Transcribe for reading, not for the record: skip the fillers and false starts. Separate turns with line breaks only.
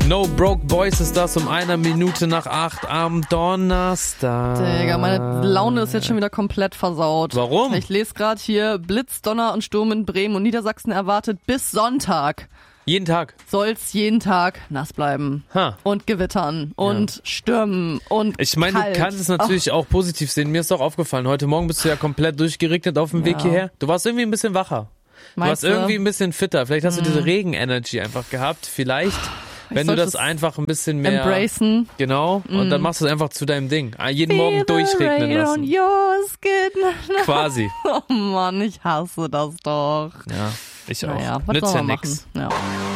No Broke Boys ist das um 1:01 am Donnerstag.
Digga, meine Laune ist jetzt schon wieder komplett versaut.
Warum?
Ich lese gerade hier, Blitz, Donner und Sturm in Bremen und Niedersachsen erwartet bis Sonntag.
Jeden Tag.
Soll's jeden Tag nass bleiben. Und gewittern und stürmen und
Ich meine, du kannst es natürlich auch positiv sehen. Mir ist doch aufgefallen, heute Morgen bist du ja komplett durchgeregnet auf dem Weg hierher. Du warst irgendwie ein bisschen wacher. Du warst irgendwie ein bisschen fitter. Vielleicht hast du diese Regen-Energy einfach gehabt. Vielleicht, wenn du das einfach ein bisschen mehr...
Embracen.
Genau. Und dann machst du es einfach zu deinem Ding. Jeden Morgen durchregnen lassen. Quasi.
Oh Mann, ich hasse das doch.
Ja, ich auch.
Naja, was
Nützt
soll
ja
man
nix.
machen? Ja.